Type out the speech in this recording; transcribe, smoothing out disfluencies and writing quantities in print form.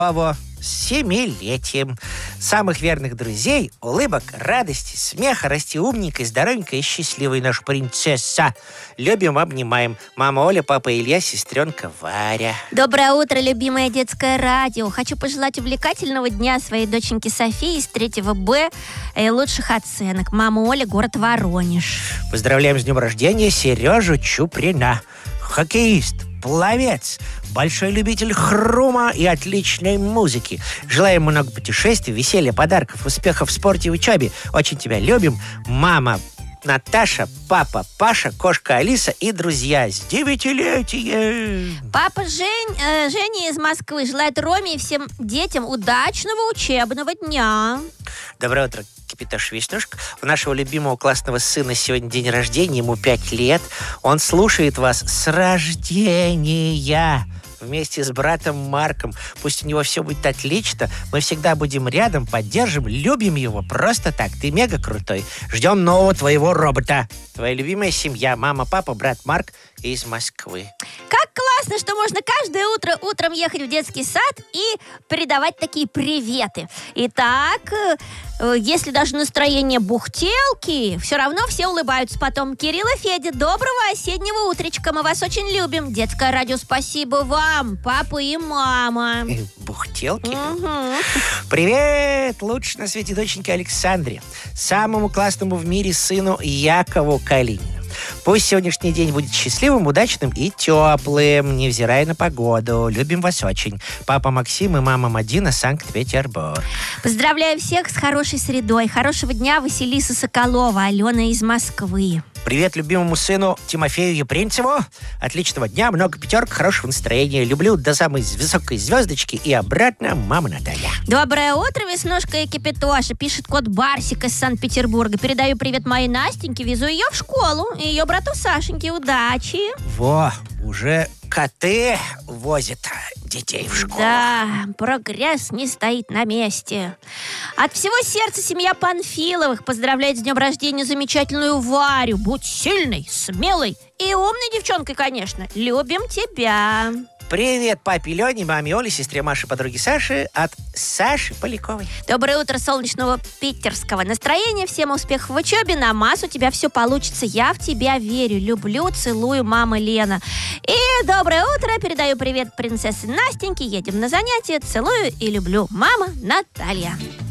с 7-летием. Самых верных друзей, улыбок, радости, смеха, расти умненькой, здоровенькой и счастливой, наша принцесса. Любим, обнимаем. Мама Оля, папа Илья, сестренка Варя. Доброе утро, любимое детское радио. Хочу пожелать увлекательного дня своей доченьке Софии из 3 Б и лучших оценок. Мама Оля, город Воронеж. Поздравляем с днем рождения Сережу Чуприна. Хоккеист, пловец, большой любитель хрума и отличной музыки. Желаем много путешествий, веселья, подарков, успехов в спорте и учебе. Очень тебя любим. Мама Наташа, папа Паша, кошка Алиса и друзья с 9-летием. Папа Женя из Москвы желает Роме и всем детям удачного учебного дня. Доброе утро, Кипятош Веснушка. У нашего любимого классного сына сегодня день рождения, ему 5 лет. Он слушает вас с рождения вместе с братом Марком. Пусть у него все будет отлично. Мы всегда будем рядом, поддержим, любим его просто так. Ты мега крутой. Ждем нового твоего робота. Твоя любимая семья. Мама, папа, брат Марк из Москвы. Как классно, что можно каждое утро утром ехать в детский сад и передавать такие приветы. Итак, если даже настроение бухтелки, все равно все улыбаются потом. Кирилл и Федя, доброго осеннего утречка. Мы вас очень любим. Детское радио, спасибо вам, папа и мама. Бухтелки? Угу. Привет! Лучше на свете доченьке Александре, самому классному в мире сыну Якову Калинину. Пусть сегодняшний день будет счастливым, удачным и теплым, невзирая на погоду. Любим вас очень. Папа Максим и мама Мадина, Санкт-Петербург. Поздравляю всех с хорошей средой. Хорошего дня, Василиса Соколова, Алена из Москвы. Привет любимому сыну Тимофею Епринцеву. Отличного дня, много пятерок, хорошего настроения. Люблю до самой высокой звездочки и обратно, мама Наталья. Доброе утро, Веснушка и Кипятоша. Пишет кот Барсик из Санкт-Петербурга. Передаю привет моей Настеньке, везу ее в школу. И ее брату Сашеньке. Удачи. Во, уже коты возят детей в школу. Да, прогресс не стоит на месте. От всего сердца семья Панфиловых поздравляет с днем рождения замечательную Варю. Будь сильной, смелой и умной девчонкой, конечно. Любим тебя. Привет папе Лене, маме Оле, сестре Маше, подруге Саши от Саши Поляковой. Доброе утро, солнечного питерского настроения. Всем успехов в учебе. Намаз, у тебя все получится. Я в тебя верю. Люблю, целую, мама Лена. И доброе утро. Передаю привет принцессе Настеньке. Едем на занятия. Целую и люблю. Мама Наталья.